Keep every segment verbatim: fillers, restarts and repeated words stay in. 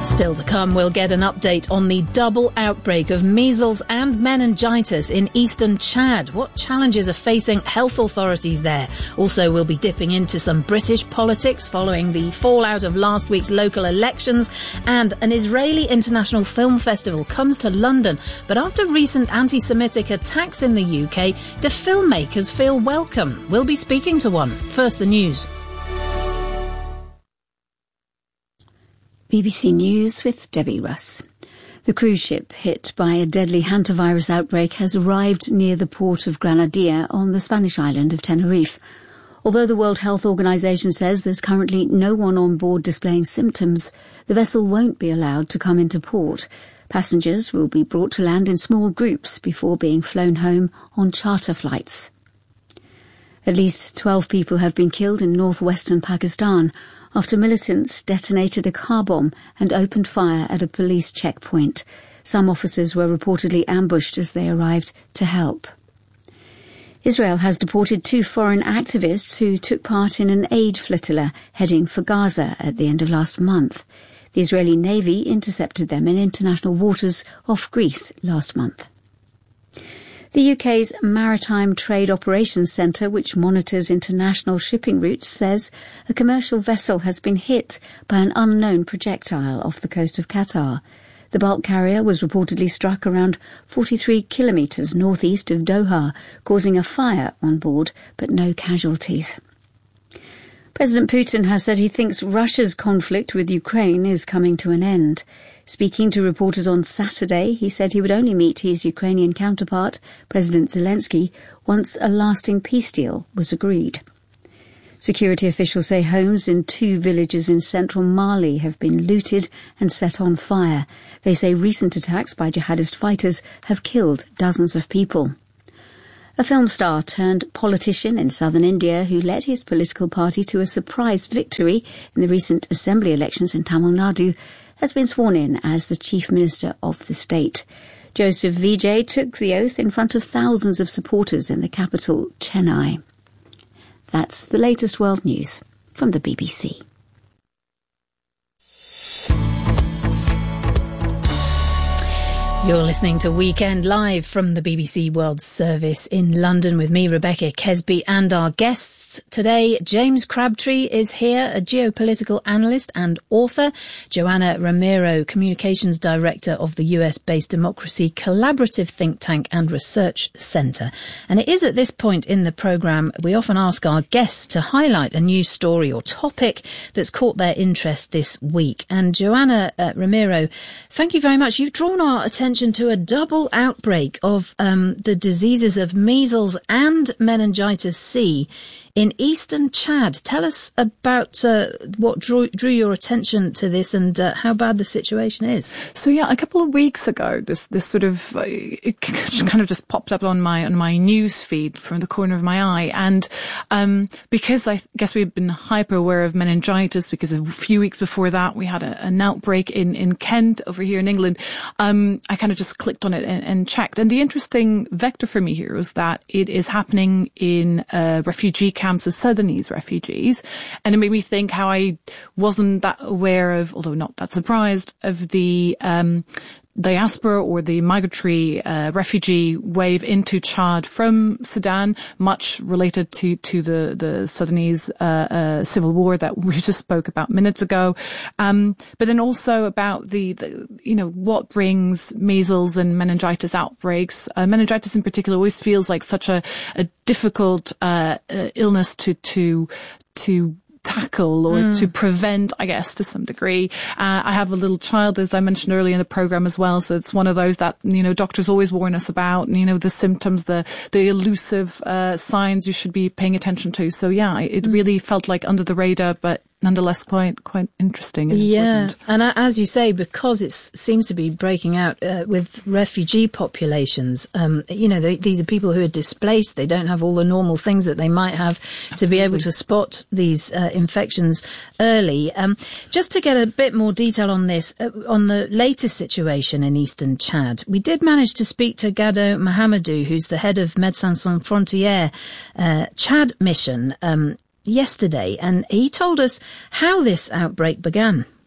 Still to come, we'll get an update on the double outbreak of measles and meningitis in eastern Chad. What challenges are facing health authorities there? Also, we'll be dipping into some British politics following the fallout of last week's local elections. And an Israeli International Film Festival comes to London. But after recent anti-Semitic attacks in the U K, do filmmakers feel welcome? We'll be speaking to one. First, the news. B B C News with Debbie Russ. The cruise ship hit by a deadly hantavirus outbreak has arrived near the port of Granadilla on the Spanish island of Tenerife. Although the World Health Organization says there's currently no one on board displaying symptoms, the vessel won't be allowed to come into port. Passengers will be brought to land in small groups before being flown home on charter flights. At least twelve people have been killed in northwestern Pakistan after militants detonated a car bomb and opened fire at a police checkpoint. Some officers were reportedly ambushed as they arrived to help. Israel has deported two foreign activists who took part in an aid flotilla heading for Gaza at the end of last month. The Israeli Navy intercepted them in international waters off Greece last month. The U K's Maritime Trade Operations Centre, which monitors international shipping routes, says a commercial vessel has been hit by an unknown projectile off the coast of Qatar. The bulk carrier was reportedly struck around forty-three kilometres northeast of Doha, causing a fire on board, but no casualties. President Putin has said he thinks Russia's conflict with Ukraine is coming to an end. Speaking to reporters on Saturday, he said he would only meet his Ukrainian counterpart, President Zelensky, once a lasting peace deal was agreed. Security officials say homes in two villages in central Mali have been looted and set on fire. They say recent attacks by jihadist fighters have killed dozens of people. A film star turned politician in southern India who led his political party to a surprise victory in the recent assembly elections in Tamil Nadu has been sworn in as the Chief Minister of the state. Joseph Vijay took the oath in front of thousands of supporters in the capital, Chennai. That's the latest world news from the B B C. You're listening to Weekend Live from the B B C World Service in London with me, Rebecca Kesby, and our guests today. James Crabtree is here, a geopolitical analyst and author. Joanna Romero, Communications Director of the U S-based Democracy Collaborative Think Tank and Research Centre. And it is at this point in the programme we often ask our guests to highlight a news story or topic that's caught their interest this week. And Joanna uh, Romero, thank you very much. You've drawn our attention to a double outbreak of um, the diseases of measles and meningitis C in eastern Chad. Tell us about uh, what drew, drew your attention to this and uh, how bad the situation is. So yeah, a couple of weeks ago, this this sort of uh, it kind of just popped up on my on my news feed from the corner of my eye, and um, because I guess we've been hyper aware of meningitis because a few weeks before that we had a, an outbreak in in Kent over here in England. Um, I kind of just clicked on it and, and checked, and the interesting vector for me here is that it is happening in uh, refugee camps. camps of Sudanese refugees. And it made me think how I wasn't that aware of, although not that surprised, of the um diaspora or the migratory uh, refugee wave into Chad from Sudan, much related to to the the Sudanese uh, uh, civil war that we just spoke about minutes ago, um, but then also about the, the you know what brings measles and meningitis outbreaks. Uh, meningitis in particular always feels like such a, a difficult uh, uh, illness to to to tackle or mm. to prevent, I guess, to some degree. Uh, I have a little child, as I mentioned earlier in the program as well. So it's one of those that, you know, doctors always warn us about, you know, the symptoms, the, the elusive, uh, signs you should be paying attention to. So yeah, it mm. really felt like under the radar, but nonetheless quite quite interesting and yeah important. And as you say, because it seems to be breaking out uh, with refugee populations, um you know they, these are people who are displaced. They don't have all the normal things that they might have Absolutely. To be able to spot these uh, infections early. Um just to get a bit more detail on this, uh, on the latest situation in eastern Chad, we did manage to speak to Gado Mahamadou, who's the head of Médecins Sans Frontières uh, Chad mission, um yesterday, and he told us how this outbreak began.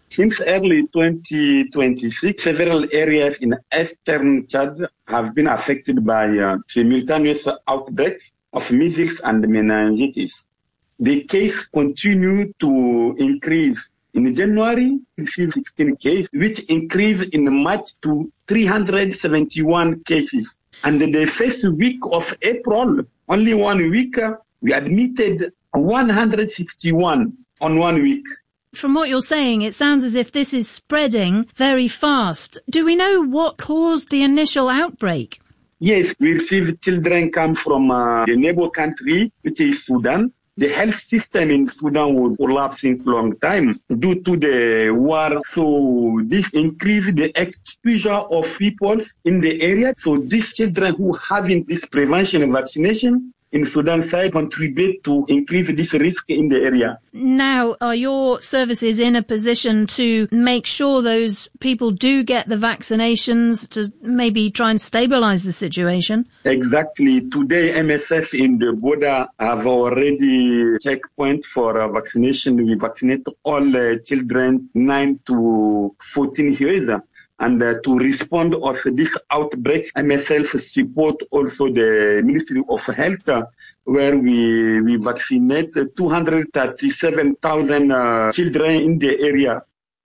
Since early twenty twenty-six, several areas in eastern Chad have been affected by uh, simultaneous outbreaks of measles and meningitis. The case continue to increase. In January, we received sixteen cases, which increased in March to three hundred seventy-one cases. And the first week of April, only one week, we admitted one hundred sixty-one on one week. From what you're saying, it sounds as if this is spreading very fast. Do we know what caused the initial outbreak? Yes, we received children come from uh, the neighbor country, which is Sudan. The health system in Sudan was collapsing for a long time due to the war. So this increased the exposure of people in the area. So these children who having this prevention and vaccination in Sudan side contribute to increase this risk in the area. Now, are your services in a position to make sure those people do get the vaccinations to maybe try and stabilise the situation? Exactly. Today, M S F in the border have already checkpoint for uh, vaccination. We vaccinate all uh, children nine to fourteen years. And uh, to respond of this outbreak, M S F support also the Ministry of Health, uh, where we we vaccinate two hundred thirty-seven thousand uh, children in the area.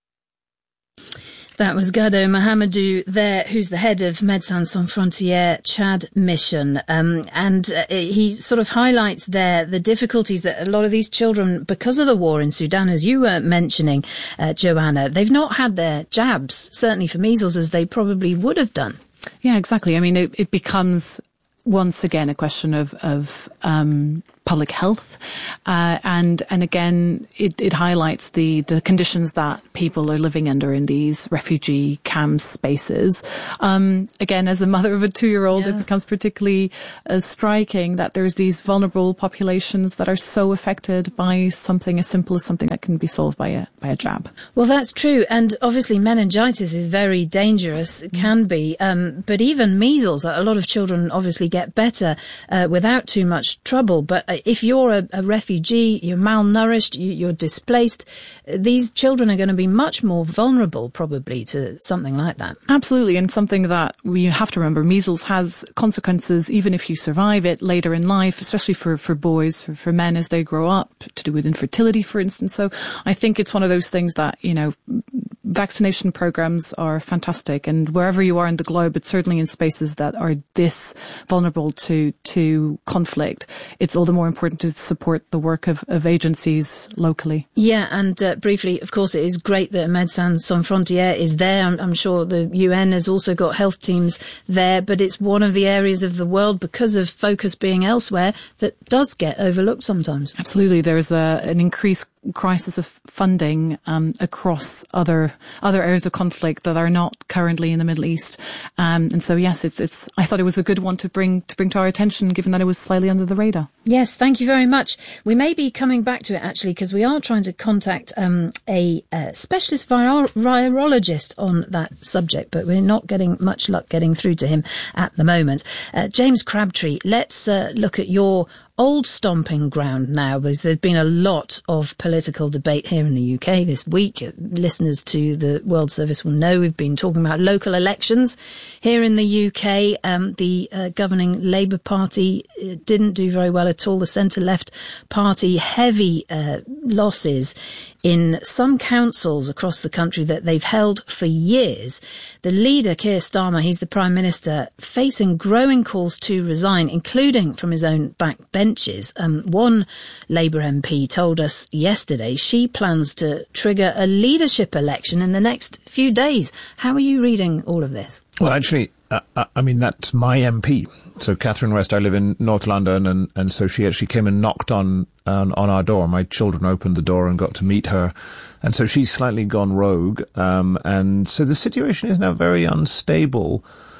That was Gado Mahamadou there, who's the head of Médecins Sans Frontières Chad mission. Um, and uh, he sort of highlights there the difficulties that a lot of these children, because of the war in Sudan, as you were mentioning, uh, Joanna, they've not had their jabs, certainly for measles, as they probably would have done. Yeah, exactly. I mean, it, it becomes once again a question of, of um, public health. Uh, and, and again, it, it highlights the, the conditions that people are living under in these refugee camp spaces. Um, again, as a mother of a two-year-old, yeah. It becomes particularly uh, striking that there's these vulnerable populations that are so affected by something as simple as something that can be solved by a, by a jab. Well, that's true. And obviously meningitis is very dangerous. It can be. Um, but even measles, a lot of children obviously get better uh, without too much trouble. But if you're a, a refugee, you're malnourished, you, you're displaced, these children are going to be much more vulnerable probably to something like that. Absolutely. And something that we have to remember, measles has consequences even if you survive it later in life, especially for, for boys, for, for men as they grow up, to do with infertility, for instance. So I think it's one of those things that, you know, vaccination programs are fantastic, and wherever you are in the globe, but certainly in spaces that are this vulnerable to to conflict, it's all the more important to support the work of, of agencies locally. Yeah, and uh, briefly, of course, it is great that Médecins Sans Frontières is there. I'm, I'm sure the U N has also got health teams there, but it's one of the areas of the world, because of focus being elsewhere, that does get overlooked sometimes. Absolutely. There's a, an increased crisis of funding um, across other other areas of conflict that are not currently in the Middle East, um, and so yes, it's it's. I thought it was a good one to bring to bring to our attention, given that it was slightly under the radar. Yes, thank you very much. We may be coming back to it actually, because we are trying to contact um, a uh, specialist vir- virologist on that subject, but we're not getting much luck getting through to him at the moment. Uh, James Crabtree, let's uh, look at your old stomping ground now, because there's been a lot of political debate here in the U K this week. Listeners to the World Service will know we've been talking about local elections here in the U K. Um, the uh, governing Labour Party uh, didn't do very well at all. The centre-left party, heavy uh, losses in some councils across the country that they've held for years. The leader, Keir Starmer, he's the Prime Minister, facing growing calls to resign, including from his own backbenches. Um, one Labour M P told us yesterday she plans to trigger a leadership election in the next few days. How are you reading all of this? Well, actually, uh, I mean, that's my M P. So Catherine West, I live in North London, and, and so she actually came and knocked on, on on our door. My children opened the door and got to meet her. And so she's slightly gone rogue. Um, and so the situation is now very unstable.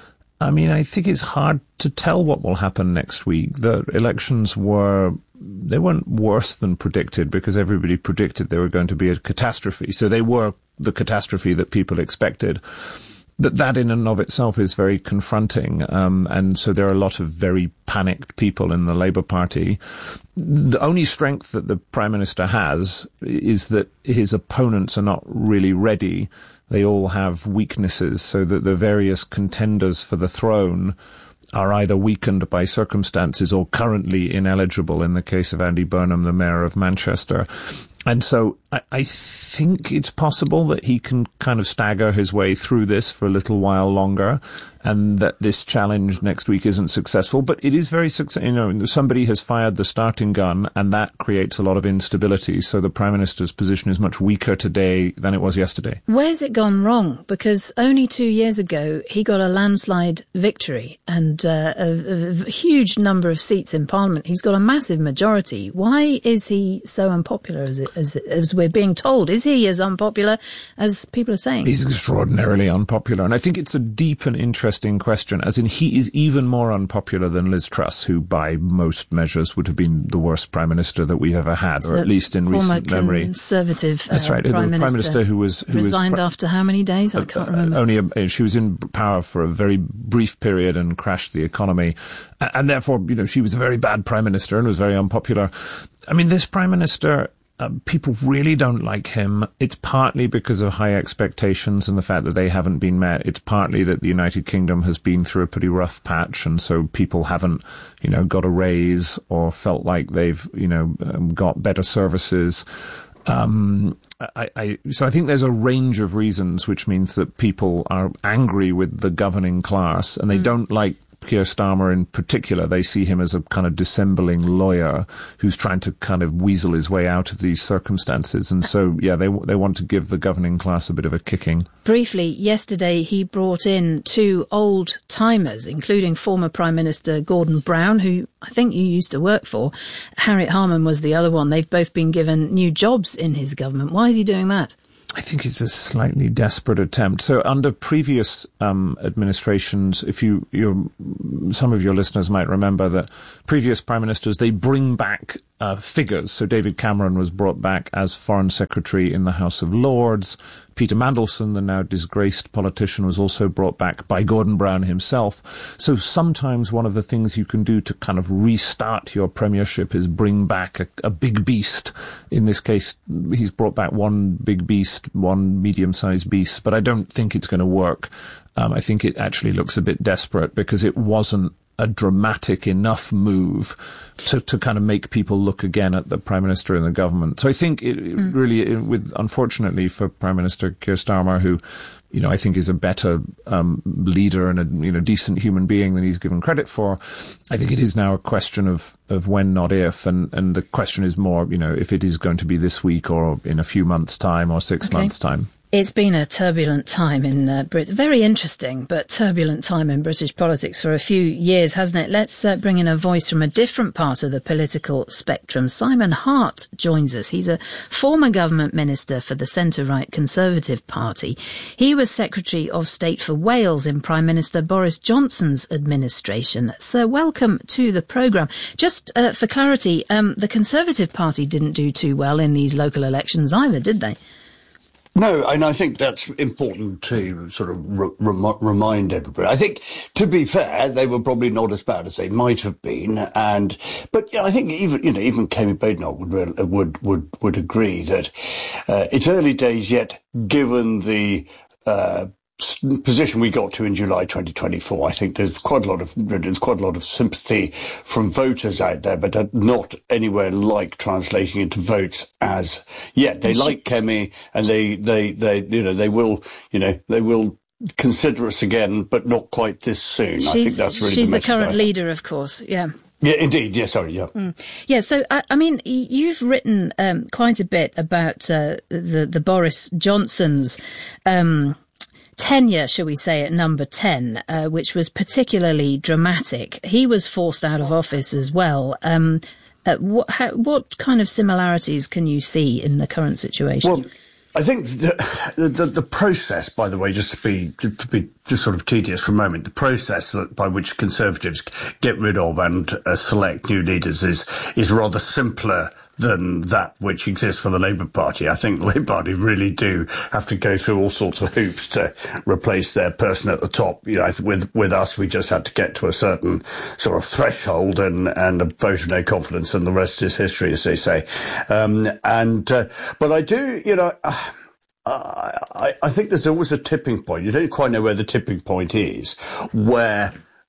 I mean, I think it's hard to tell what will happen next week. The elections were, they weren't worse than predicted, because everybody predicted they were going to be a catastrophe. So they were the catastrophe that people expected. that that in and of itself is very confronting. Um, and so there are a lot of very panicked people in the Labour Party. The only strength that the Prime Minister has is that his opponents are not really ready. They all have weaknesses, so that the various contenders for the throne are either weakened by circumstances or currently ineligible, in the case of Andy Burnham, the Mayor of Manchester. And so I, I think it's possible that he can kind of stagger his way through this for a little while longer, and that this challenge next week isn't successful. But it is very successful. You know, somebody has fired the starting gun, and that creates a lot of instability. So the Prime Minister's position is much weaker today than it was yesterday. Where's it gone wrong? Because only two years ago, he got a landslide victory and uh, a, a huge number of seats in Parliament. He's got a massive majority. Why is he so unpopular as, it, as, as we're being told? Is he as unpopular as people are saying? He's extraordinarily unpopular. And I think it's a deep and interesting question, as in he is even more unpopular than Liz Truss, who by most measures would have been the worst Prime Minister that we've ever had, so or at least in recent memory. Conservative uh, That's right. Prime, the Prime Minister, Minister who was who resigned was, after how many days? I can't uh, remember. Only a, she was in power for a very brief period and crashed the economy, and, and therefore, you know, she was a very bad Prime Minister and was very unpopular. I mean, this Prime Minister, Uh, people really don't like him. It's partly because of high expectations and the fact that they haven't been met. It's partly that the United Kingdom has been through a pretty rough patch, and so people haven't, you know, got a raise or felt like they've, you know, um, got better services. Um, I, I, so I think there's a range of reasons, which means that people are angry with the governing class, and they mm. don't like Keir Starmer in particular. They see him as a kind of dissembling lawyer who's trying to kind of weasel his way out of these circumstances. And so, yeah, they they want to give the governing class a bit of a kicking. Briefly, yesterday he brought in two old-timers, including former Prime Minister Gordon Brown, who I think you used to work for. Harriet Harman was the other one. They've both been given new jobs in his government. Why is he doing that? I think it's a slightly desperate attempt. So under previous um, administrations, if you, you're, some of your listeners might remember that previous prime ministers, they bring back uh, figures. So David Cameron was brought back as Foreign Secretary in the House of Lords. Peter Mandelson, the now disgraced politician, was also brought back by Gordon Brown himself. So sometimes one of the things you can do to kind of restart your premiership is bring back a, a big beast. In this case, he's brought back one big beast, one medium-sized beast, but I don't think it's going to work. Um, I think it actually looks a bit desperate because it wasn't a dramatic enough move to, to kind of make people look again at the Prime Minister and the government. So I think it, it mm. really, it, with unfortunately for Prime Minister Keir Starmer, who, you know, I think is a better um, leader and a, you know, decent human being than he's given credit for, I think it is now a question of, of when, not if. And, and the question is more, you know, if it is going to be this week or in a few months' time or six okay. months' time. It's been a turbulent time in uh, Brit, very interesting, but turbulent time in British politics for a few years, hasn't it? Let's uh, bring in a voice from a different part of the political spectrum. Simon Hart joins us. He's a former government minister for the centre-right Conservative Party. He was Secretary of State for Wales in Prime Minister Boris Johnson's administration. So welcome to the programme. Just uh, for clarity, um, the Conservative Party didn't do too well in these local elections either, did they? No, and I think that's important to sort of re- rem- remind everybody. I think, to be fair, they were probably not as bad as they might have been, and but you know, I think even you know even Kemi Badenoch would re- would would would agree that uh, it's early days yet, given the Uh, position we got to in July twenty twenty-four. I think there's quite a lot of there's quite a lot of sympathy from voters out there, but not anywhere like translating into votes as yet. They like Kemi, and they they they you know they will you know they will consider us again, but not quite this soon. She's, I think that's really she's the, the current leader, of course. Yeah. Yeah, indeed. Yeah, sorry. Yeah. Mm. Yeah. So, I, I mean, you've written um, quite a bit about uh, the the Boris Johnson's Um, tenure, shall we say, at number ten, uh, which was particularly dramatic. He was forced out of office as well. Um, uh, what, how, what kind of similarities can you see in the current situation? Well, I think the, the, the process, by the way, just to be, to, to be just sort of tedious for a moment, the process that, by which Conservatives get rid of and uh, select new leaders is, is rather simpler than that which exists for the Labour Party. I think the Labour Party really do have to go through all sorts of hoops to replace their person at the top. You know, with with us, we just had to get to a certain sort of threshold and and a vote of no confidence, and the rest is history, as they say. Um, and uh, but I do, you know. Uh, I, I think there's always a tipping point. You don't quite know where the tipping point is, where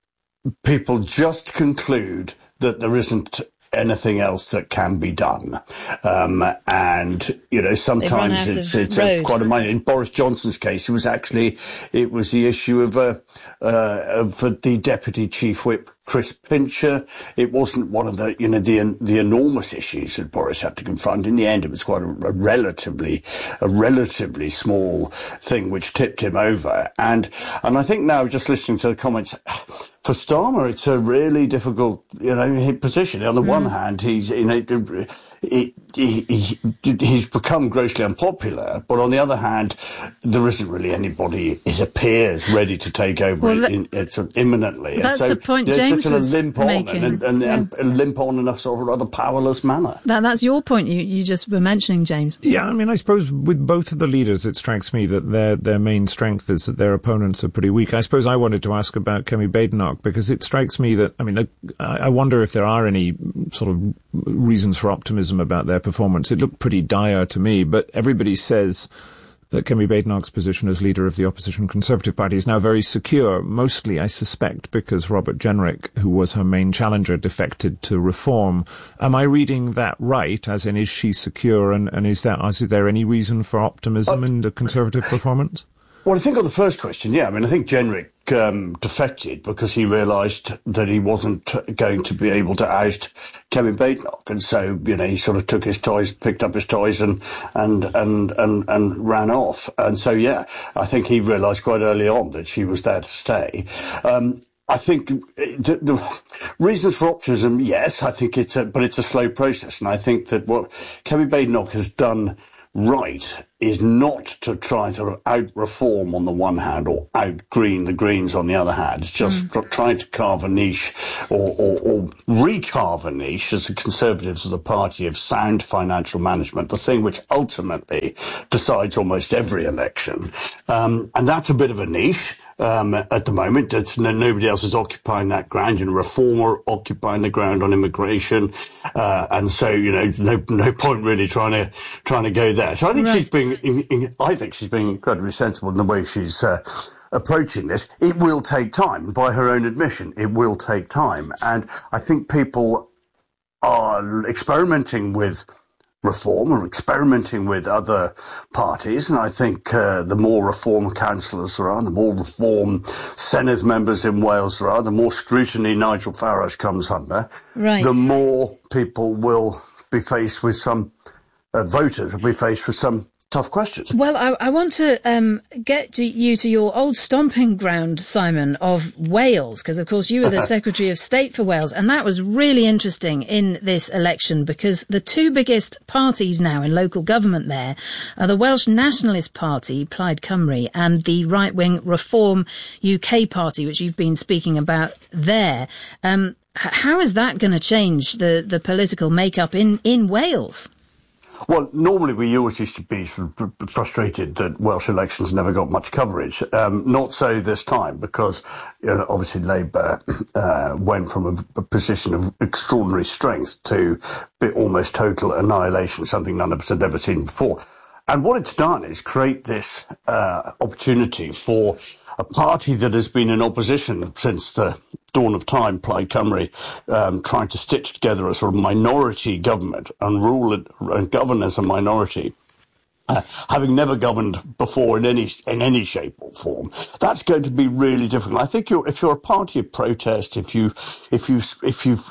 people just conclude that there isn't anything else that can be done. Um, and, you know, sometimes it's, it's a, quite a minor. In Boris Johnson's case, it was actually, it was the issue of, uh, uh, of the Deputy Chief Whip, Chris Pincher. It wasn't one of the, you know, the the enormous issues that Boris had to confront. In the end, it was quite a, a relatively, a relatively small thing which tipped him over. And and I think now, just listening to the comments, for Starmer, it's a really difficult, you know, position. On the mm. one hand, he's, you know, he, he, he, he's become grossly unpopular, but on the other hand, there isn't really anybody, it appears, ready to take over well, that, in, it's imminently. That's so, the point you know, James just sort of was limp on making. And, and, yeah. and, and limp on in a sort of rather powerless manner. That, that's your point you, you just were mentioning, James. Yeah, I mean, I suppose with both of the leaders, it strikes me that their their main strength is that their opponents are pretty weak. I suppose I wanted to ask about Kemi Badenoch, because it strikes me that, I mean, I, I wonder if there are any sort of reasons for optimism about their performance. It looked pretty dire to me, but everybody says that Kemi Badenoch's position as leader of the opposition Conservative Party is now very secure, mostly, I suspect, because Robert Jenrick, who was her main challenger, defected to Reform. Am I reading that right? As in, is she secure, and, and is, there, is there any reason for optimism uh, in the Conservative performance? Well, I think on the first question, yeah. I mean, I think Jenrick um, defected because he realised that he wasn't going to be able to oust Kemi Badenoch, and so, you know, he sort of took his toys, picked up his toys, and and and and, and ran off. And so, yeah, I think he realised quite early on that she was there to stay. Um, I think the, the reasons for optimism, yes, I think it's a, but it's a slow process, and I think that what Kemi Badenoch has done right is not to try to out-reform on the one hand or out-green the Greens on the other hand. It's just mm. trying to carve a niche or, or, or re-carve a niche as the Conservatives of the party of sound financial management, the thing which ultimately decides almost every election. Um, and that's a bit of a niche. Um, at the moment, it's, no, nobody else is occupying that ground, and Reform are occupying the ground on immigration, uh, and so, you know, no, no point really trying to, trying to go there. So I think right. she's being, in, in, I think she's being incredibly sensible in the way she's, uh, approaching this. It will take time, by her own admission, it will take time. And I think people are experimenting with Reform or experimenting with other parties, and I think uh, the more Reform councillors there are, the more Reform Senedd members in Wales there are, the more scrutiny Nigel Farage comes under, right. the more people will be faced with some, uh, voters will be faced with some tough questions. Well, I, I want to um, get to you to your old stomping ground, Simon, of Wales, because, of course, you were the Secretary of State for Wales, and that was really interesting in this election, because the two biggest parties now in local government there are the Welsh Nationalist Party, Plaid Cymru, and the right-wing Reform U K Party, which you've been speaking about there. Um, how is that going to change the, the political makeup in, in Wales? Well, normally we always used to be sort of frustrated that Welsh elections never got much coverage. Um, not so this time, because, you know, obviously Labour uh, went from a, a position of extraordinary strength to almost total annihilation, something none of us had ever seen before. And what it's done is create this uh, opportunity for a party that has been in opposition since the dawn of time, Plaid Cymru, um, trying to stitch together a sort of minority government and rule it, and govern as a minority. Uh, having never governed before in any in any shape or form, that's going to be really difficult. I think you're, if you're a party of protest, if you if you if you've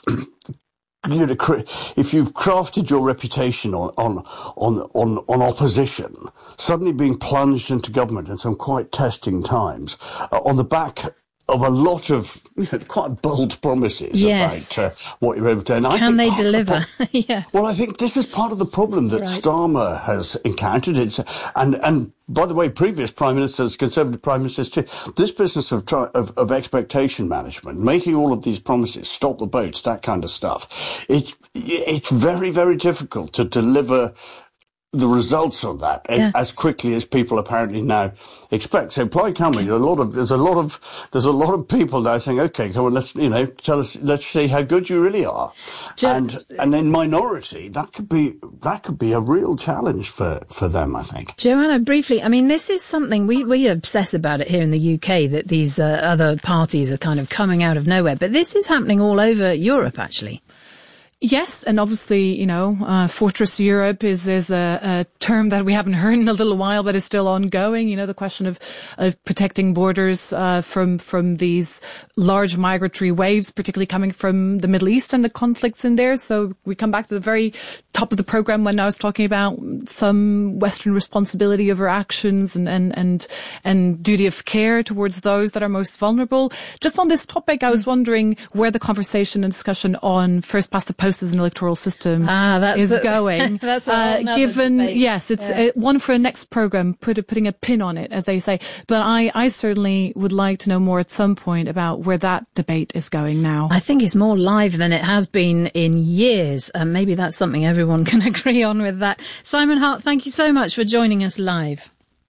You know, if you've crafted your reputation on, on, on, on, on opposition, suddenly being plunged into government in some quite testing times, uh, on the back of a lot of you know, quite bold promises yes. about uh, what you're able to do. And I Can they think deliver? The, yeah. Well, I think this is part of the problem that right. Starmer has encountered. It's and and by the way, previous prime ministers, Conservative prime ministers too, this business of, try, of of expectation management, making all of these promises, stop the boats, that kind of stuff. It's it's very very difficult to deliver the results of that yeah. as quickly as people apparently now expect. So Plaid Cymru, a lot of there's a lot of there's a lot of people now saying, okay, come on, let's you know tell us, let's see how good you really are. Jo- and and in minority, that could be that could be a real challenge for, for them, I think. Joanna, briefly, I mean, this is something we we obsess about it here in the U K, that these uh, other parties are kind of coming out of nowhere, but this is happening all over Europe, actually. Yes, and obviously, you know, uh, Fortress Europe is is a, a term that we haven't heard in a little while, but is still ongoing. You know, the question of of protecting borders uh, from from these large migratory waves, particularly coming from the Middle East and the conflicts in there. So we come back to the very top of the program when I was talking about some Western responsibility over actions and and and and duty of care towards those that are most vulnerable. Just on this topic, I was wondering where the conversation and discussion on first past the post as an electoral system ah, that's is a, going. that's a uh, given, debate. yes, it's yeah. uh, one for a next program, put a, putting a pin on it, as they say. But I, I certainly would like to know more at some point about where that debate is going now. I think it's more live than it has been in years. And maybe that's something everyone can agree on with that. Simon Hart, thank you so much for joining us live.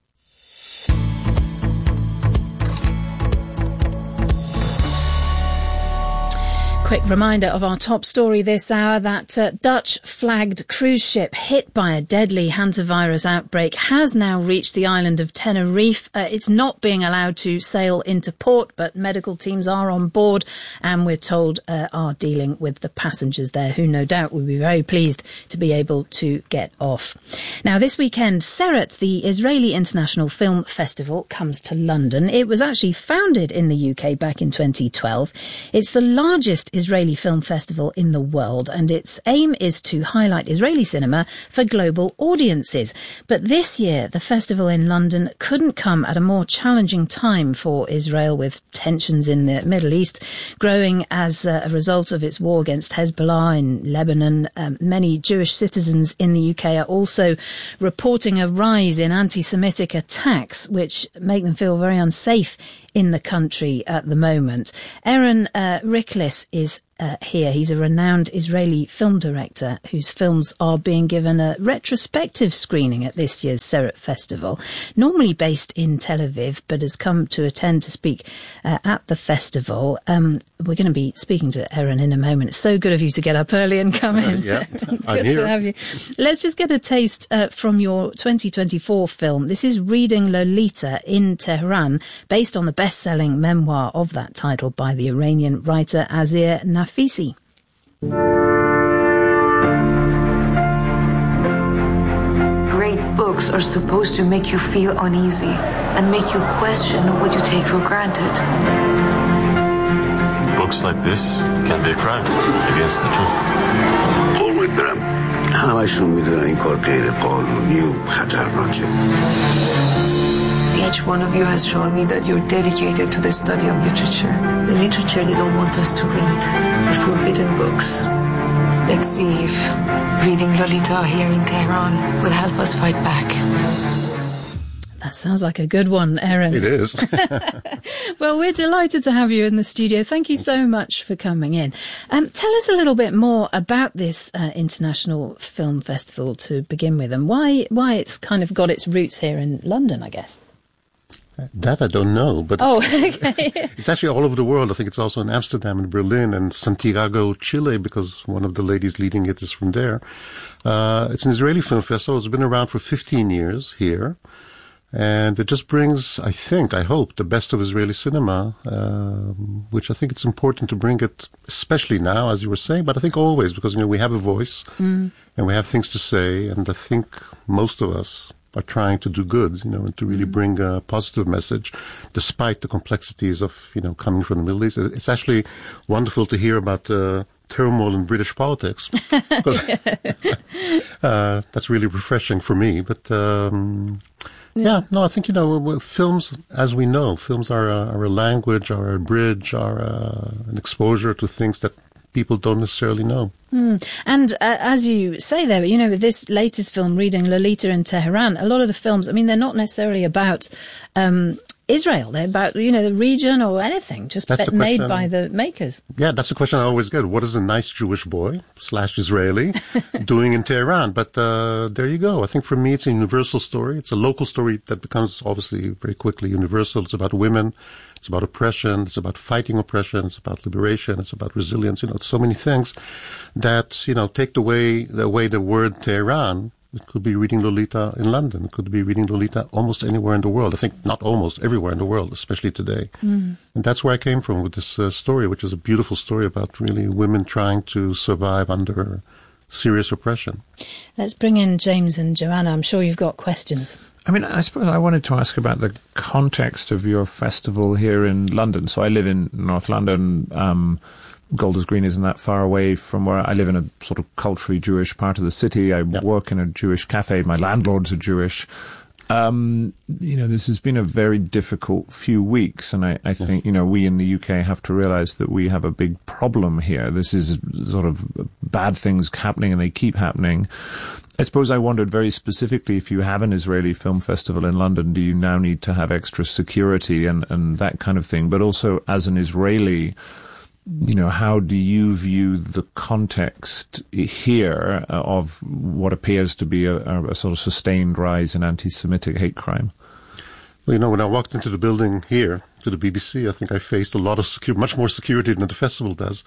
Quick reminder of our top story this hour, that uh, Dutch-flagged cruise ship hit by a deadly hantavirus outbreak has now reached the island of Tenerife. Uh, it's not being allowed to sail into port, but medical teams are on board and we're told uh, are dealing with the passengers there, who no doubt will be very pleased to be able to get off. Now, this weekend, Seret, the Israeli International Film Festival, comes to London. It was actually founded in the U K back in twenty twelve. It's the largest Israeli film festival in the world, and its aim is to highlight Israeli cinema for global audiences. But this year, the festival in London couldn't come at a more challenging time for Israel, with tensions in the Middle East growing as a result of its war against Hezbollah in Lebanon. Um, many Jewish citizens in the U K are also reporting a rise in anti-Semitic attacks, which make them feel very unsafe in the country at the moment. Aaron uh, Riklis is uh, here. He's a renowned Israeli film director whose films are being given a retrospective screening at this year's Seret Festival, normally based in Tel Aviv, but has come to attend to speak uh, at the festival. Um, we're going to be speaking to Aaron in a moment. It's so good of you to get up early and come in. Uh, yeah, good I'm here. to have you. Let's just get a taste uh, from your twenty twenty-four film. This is Reading Lolita in Tehran, based on the best-selling memoir of that title by the Iranian writer Azir Nafisi. Great books are supposed to make you feel uneasy and make you question what you take for granted. Books like this can be a crime against the truth. قول برم همشون میدونن این کار غیر قانونی و خطرناکه. Each one of you has shown me that you're dedicated to the study of literature. The literature they don't want us to read. The forbidden books. Let's see if reading Lolita here in Tehran will help us fight back. That sounds like a good one, Aaron. It is. Well, we're delighted to have you in the studio. Thank you so much for coming in. Um, tell us a little bit more about this uh, International Film Festival to begin with, and why why it's kind of got its roots here in London, I guess. That I don't know, but oh, okay. It's actually all over the world. I think it's also in Amsterdam and Berlin and Santiago, Chile, because one of the ladies leading it is from there. Uh, it's an Israeli film festival. It's been around for fifteen years here. And it just brings, I think, I hope, the best of Israeli cinema, uh, which I think it's important to bring it, especially now, as you were saying, but I think always, because, you know, we have a voice mm. and we have things to say, and I think most of us are trying to do good, you know, and to really bring a positive message, despite the complexities of, you know, coming from the Middle East. It's actually wonderful to hear about the uh, turmoil in British politics. uh, that's really refreshing for me. But, um, Yeah. yeah, no, I think, you know, films, as we know, films are a, are a language, are a bridge, are a, an exposure to things that people don't necessarily know. Mm. And uh, as you say there, you know, with this latest film, Reading Lolita in Tehran, a lot of the films, I mean, they're not necessarily about um, Israel. They're about, you know, the region or anything, just be- made by the makers. Yeah, that's the question I always get. What is a nice Jewish boy slash Israeli doing in Tehran? But uh, there you go. I think for me, it's a universal story. It's a local story that becomes obviously very quickly universal. It's about women. It's about oppression. It's about fighting oppression. It's about liberation. It's about resilience. You know, so many things that, you know, take away the away the word Tehran. It could be Reading Lolita in London. It could be Reading Lolita almost anywhere in the world. I think not almost, everywhere in the world, especially today. Mm. And that's where I came from with this uh, story, which is a beautiful story about really women trying to survive under serious oppression. Let's bring in James and Joanna. I'm sure you've got questions. I mean, I suppose I wanted to ask about the context of your festival here in London. So I live in North London. Um, Golders Green isn't that far away from where I live, in a sort of culturally Jewish part of the city. I yep. work in a Jewish cafe. My landlords are Jewish. Um, you know, this has been a very difficult few weeks, and I, I think, you know, we in the U K have to realize that we have a big problem here. This is sort of bad things happening, and they keep happening. I suppose I wondered very specifically, if you have an Israeli film festival in London, do you now need to have extra security and, and that kind of thing? But also, as an Israeli, you know, how do you view the context here of what appears to be a, a sort of sustained rise in anti-Semitic hate crime? Well, you know, when I walked into the building here, to the B B C, I think I faced a lot of security, much more security than the festival does.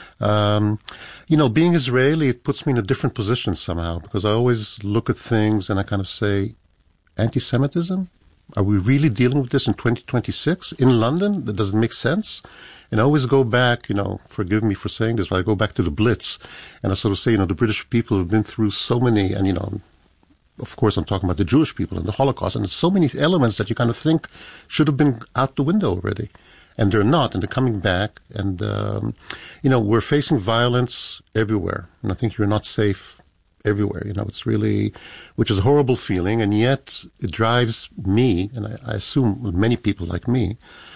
Um, you know, being Israeli, it puts me in a different position somehow, because I always look at things and I kind of say, anti-Semitism? Are we really dealing with this in twenty twenty-six in London? That doesn't make sense. And I always go back, you know, forgive me for saying this, but I go back to the Blitz, and I sort of say, you know, the British people have been through so many, and, you know, of course I'm talking about the Jewish people and the Holocaust, and there's so many elements that you kind of think should have been out the window already. And they're not, and they're coming back, and, um, you know, we're facing violence everywhere, and I think you're not safe everywhere. You know, it's really, which is a horrible feeling, and yet it drives me, and I, I assume many people like me,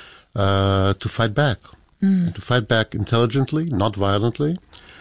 uh, to fight back. Mm. And to fight back intelligently, not violently,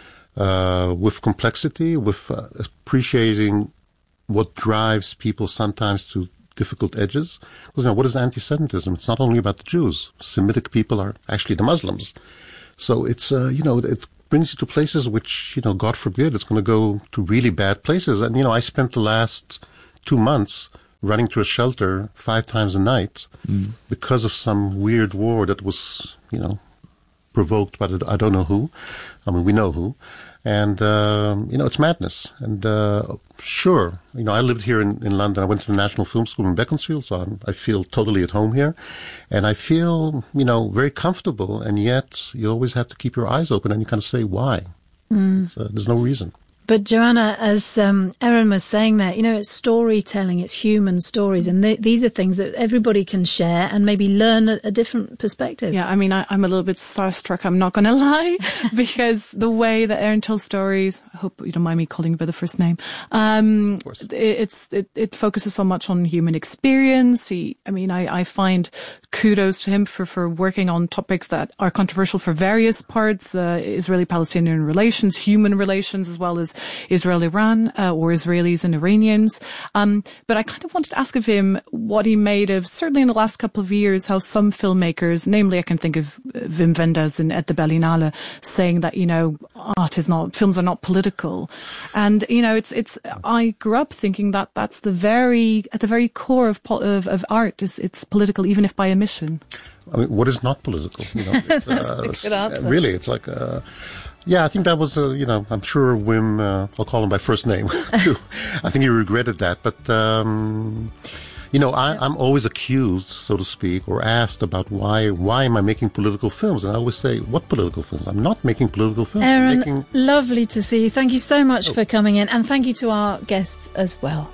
uh, with complexity, with uh, appreciating what drives people sometimes to difficult edges. Because, you know, what is anti-Semitism? It's not only about the Jews. Semitic people are actually the Muslims. So it's, uh, you know, it brings you to places which, you know, God forbid, it's going to go to really bad places. And, you know, I spent the last two months running to a shelter five times a night mm. because of some weird war that was, you know, provoked by the, I don't know who. I mean, we know who. And, um, you know, it's madness. And, uh, sure, you know, I lived here in, in London. I went to the National Film School in Beaconsfield, so I'm, I feel totally at home here. And I feel, you know, very comfortable, and yet you always have to keep your eyes open and you kind of say, why? Mm. Uh, there's no reason. But Joanna, as um, Erin was saying there, you know, it's storytelling, it's human stories, and th- these are things that everybody can share and maybe learn a, a different perspective. Yeah, I mean, I, I'm a little bit starstruck, I'm not going to lie, because the way that Erin tells stories, I hope you don't mind me calling her by the first name, um, it, it's it, it focuses so much on human experience. He, I mean, I, I find kudos to him for, for working on topics that are controversial for various parts, uh, Israeli-Palestinian relations, human relations, as well as Israel-Iran, uh, or Israelis and Iranians. Um, but I kind of wanted to ask of him what he made of, certainly in the last couple of years, how some filmmakers, namely I can think of Wim Wenders and at the Berlinale, saying that, you know, art is not, films are not political. And, you know, it's, it's, I grew up thinking that that's the very, at the very core of, of, of art is, it's political, even if by omission. I mean, what is not political? You know, it's, that's uh, a good answer. Really, it's like, uh, yeah, I think that was, uh, you know, I'm sure Wim, uh, I'll call him by first name, too. I think he regretted that. But, um, you know, I, I'm always accused, so to speak, or asked about why why am I making political films? And I always say, what political films? I'm not making political films. Erin, making... lovely to see you. Thank you so much oh. for coming in. And thank you to our guests as well.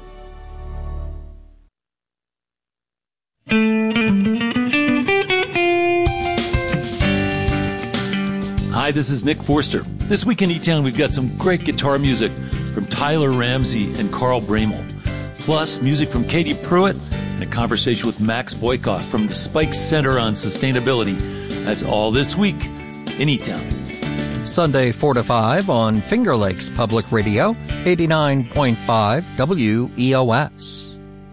Hi, this is Nick Forster. This week in E-Town, we've got some great guitar music from Tyler Ramsey and Carl Bramel, plus music from Katie Pruitt and a conversation with Max Boykoff from the Spike Center on Sustainability. That's all this week in E-Town. Sunday four to five on Finger Lakes Public Radio, eighty-nine point five W E O S.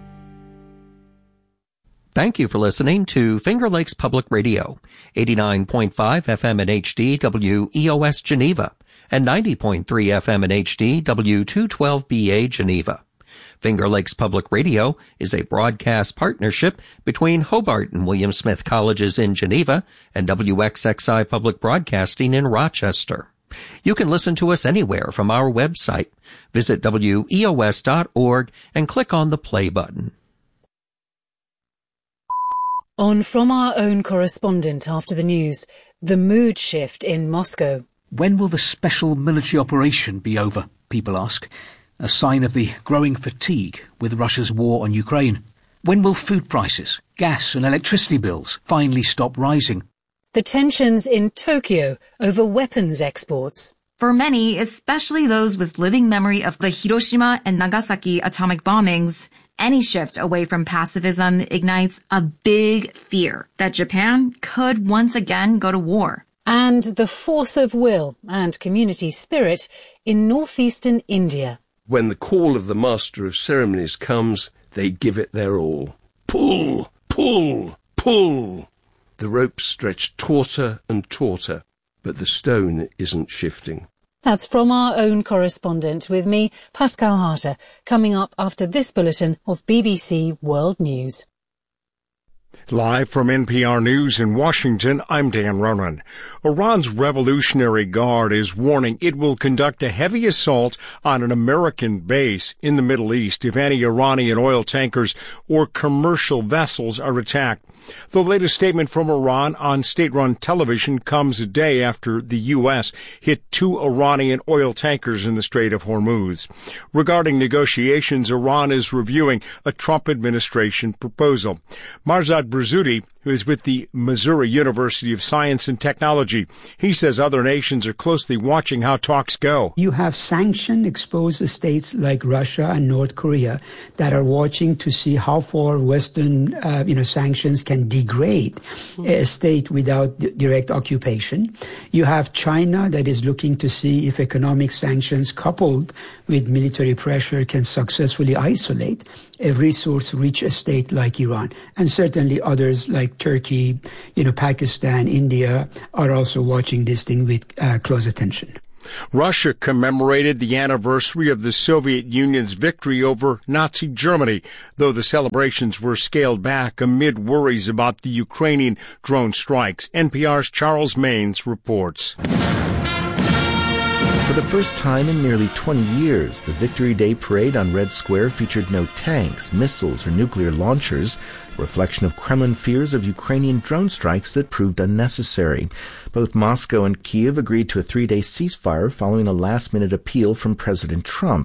Thank you for listening to Finger Lakes Public Radio, eighty-nine point five F M in H D W E O S Geneva, and ninety point three F M in H D W two twelve B A Geneva. Finger Lakes Public Radio is a broadcast partnership between Hobart and William Smith Colleges in Geneva and W X X I Public Broadcasting in Rochester. You can listen to us anywhere from our website. Visit W E O S dot org and click on the play button. On From Our Own Correspondent after the news, the mood shift in Moscow. When will the special military operation be over, people ask, a sign of the growing fatigue with Russia's war on Ukraine. When will food prices, gas and electricity bills finally stop rising? The tensions in Tokyo over weapons exports. For many, especially those with living memory of the Hiroshima and Nagasaki atomic bombings, any shift away from pacifism ignites a big fear that Japan could once again go to war. And the force of will and community spirit in northeastern India. When the call of the master of ceremonies comes, they give it their all. Pull, pull, pull. The ropes stretch tauter and tauter, but the stone isn't shifting. That's From Our Own Correspondent with me, Pascal Harter, coming up after this bulletin of B B C World News. Live from N P R News in Washington, I'm Dan Ronan. Iran's Revolutionary Guard is warning it will conduct a heavy assault on an American base in the Middle East if any Iranian oil tankers or commercial vessels are attacked. The latest statement from Iran on state-run television comes a day after the U S hit two Iranian oil tankers in the Strait of Hormuz. Regarding negotiations, Iran is reviewing a Trump administration proposal. Marzad Brzudi, who is with the Missouri University of Science and Technology, he says other nations are closely watching how talks go. You have sanctioned exposed states like Russia and North Korea that are watching to see how far Western uh, you know, sanctions can degrade a state without d- direct occupation. You have China that is looking to see if economic sanctions coupled with military pressure can successfully isolate a resource-rich state like Iran. And certainly others like Turkey, you know, Pakistan, India are also watching this thing with uh, close attention. Russia commemorated the anniversary of the Soviet Union's victory over Nazi Germany, though the celebrations were scaled back amid worries about the Ukrainian drone strikes. N P R's Charles Maines reports. For the first time in nearly twenty years, the Victory Day parade on Red Square featured no tanks, missiles, or nuclear launchers, a reflection of Kremlin fears of Ukrainian drone strikes that proved unnecessary. Both Moscow and Kyiv agreed to a three-day ceasefire following a last-minute appeal from President Trump.